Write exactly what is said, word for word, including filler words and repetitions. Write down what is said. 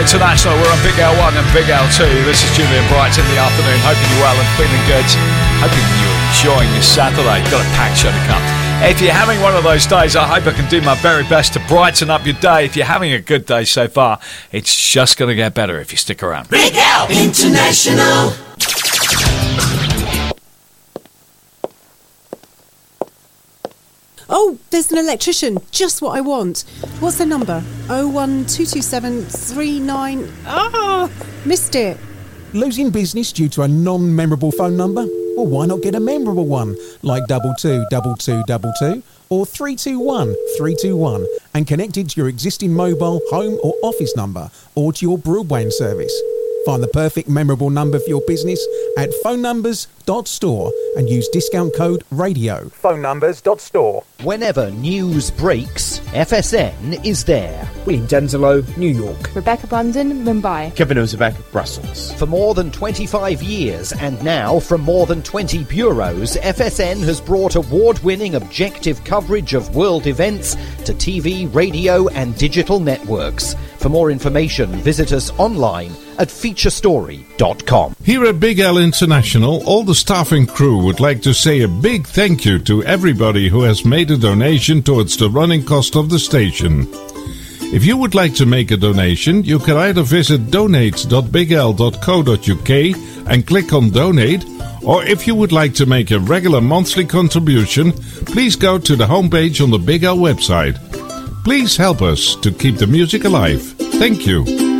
International. We're on Big L one and Big L two. This is Julian Bright in the afternoon. Hoping you're well and feeling good. Hoping you're enjoying your Saturday. Got a packed show to come. If you're having one of those days, I hope I can do my very best to brighten up your day. If you're having a good day so far, it's just going to get better if you stick around. Big L International. Oh, there's an electrician. Just what I want. What's their number? oh one two two seven three nine... Ah, missed it. Losing business due to a non-memorable phone number? Well, why not get a memorable one, like double two double two double two or three two one three two one, and connect it to your existing mobile, home or office number, or to your broadband service. Find the perfect memorable number for your business at phone numbers dot store and use discount code RADIO. phone numbers dot store. Whenever news breaks, F S N is there. William Denzelo, New York. Rebecca Brandon, Mumbai. Kevin Ozebek, Brussels. For more than twenty-five years and now from more than twenty bureaus, F S N has brought award-winning objective coverage of world events to T V, radio and digital networks. For more information, visit us online at feature story dot com. Here at Big L International, all the staff and crew would like to say a big thank you to everybody who has made a donation towards the running cost of the station. If you would like to make a donation, you can either visit donate dot big l dot co dot u k and click on donate, or if you would like to make a regular monthly contribution, please go to the homepage on the Big L website. Please help us to keep the music alive. Thank you.